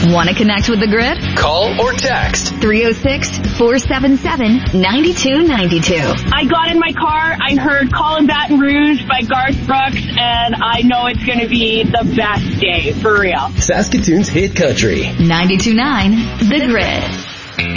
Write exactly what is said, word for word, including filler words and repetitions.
Want to connect with the Grid? Call or text three oh six, four seven seven, nine two nine two. I got in my car, I heard Call in Baton Rouge by Garth Brooks, and I know it's going to be the best day, for real. Saskatoon's hit country. ninety-two point nine The Grid.